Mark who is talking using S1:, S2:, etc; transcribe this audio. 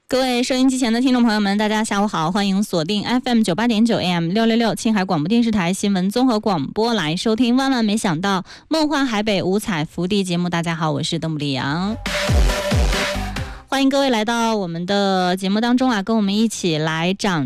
S1: 各位收音机前的听众朋友们，大家下午好，欢迎锁定 FM 98.9 AM 666青海广播电视台新闻综合广播来收听万万没想到梦幻海北五彩福地节目。大家好，我是邓布里扬，欢迎各位来到我们的节目当中啊，跟我们一起来长